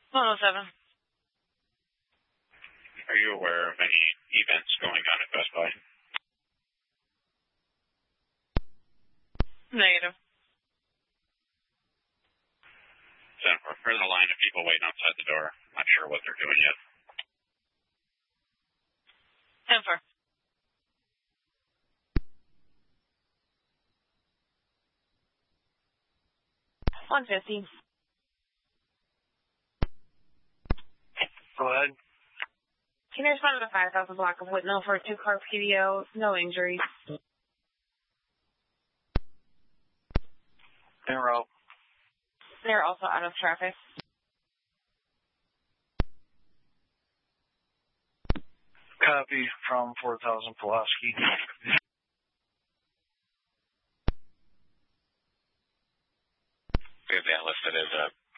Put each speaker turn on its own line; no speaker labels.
107.
Are you aware of any events going on at Best Buy?
Negative.
Jennifer, there's a line of people waiting outside the door. Not sure what they're doing yet.
Jennifer. $150.
Go ahead.
Can you respond to the 5,000 block of Whitnall for a 2-car PDO? No injuries.
En route.
They're also out of traffic.
Copy from 4,000 Pulaski.
We have that listed as a